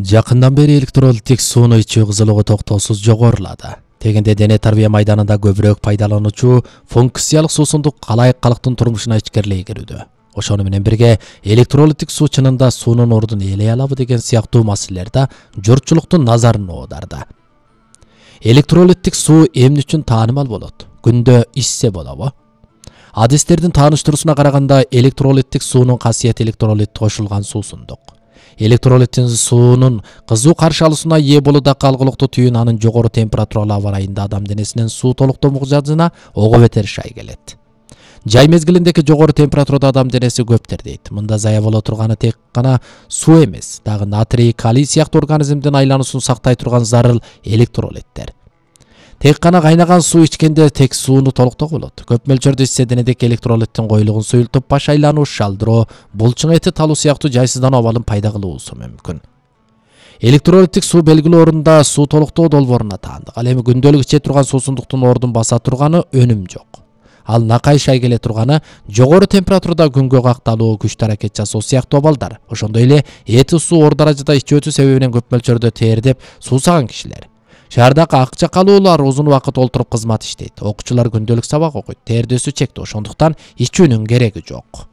Жакындан бери электролиттик сууну ичүү кызылыгы токтоосуз жогорулады. Тегинде дене тарбия майданында көбүрөөк пайдалануучу функциялык суусундук калайык калктын турмушуна ичкерилей кирүүдө. Ошону менен бирге электролиттик суу чынында суунун ордун ээлей алабы деген сыяктуу маселелер да журтчулуктун назарын оодарда. Электролиттик суу эмне үчүн таанымал болот? Күндө ичсе болобу? Адистердин тааныштыруусуна караганда электролиттик суунун касиети электролит кошулган суусундук. Электролиттин суунун кызуу каршы алуусуна ээ болууда калгылыктуу түйүн анын жогору температуралуу аба ырайында адам денесинин суу толуктоо мукжатына ого бетер шай келет. Жай мезгилиндеги жогору температурада адам денеси көп тердейт. Мында зая боло турганы тек гана суу эмес, дагы натрий, калий сыяктуу организмдин айлануусун сактай турган зарыл электролиттер. Тек гана кайнаган суу ичкенде тек сууну толуктоого болот. Көп мөлчөрдө ичсе денедеги электролиттин коюлугун суюлтуп, баш айлануу, шалдыроо, булчуң эти талуу сыяктуу жайсыздануу абалын пайда кылуусу мүмкүн. Электролиттик суу белгилүү орунда суу толуктоо долбооруна таандык. Ал эми күндөлүк иче турган суусундуктун ордун баса турганы өнүм жок. Ал накай шай келе турганы жогору температурада күнгө какталуу, күчтүү аракет жасоо сыяктуу абалдар. Ошондой эле эти суу ор даражада ичүү өтүү себебинен көп мөлчөрдө тердеп суусаган кишилер. Шаардагы акча калуулар узун убакыт олтуруп кызмат иштейт. Окуучулар күндөлүк сабак окуйт. Тердөөсү чектүү, ошондуктан ичүүнүн кереги жок.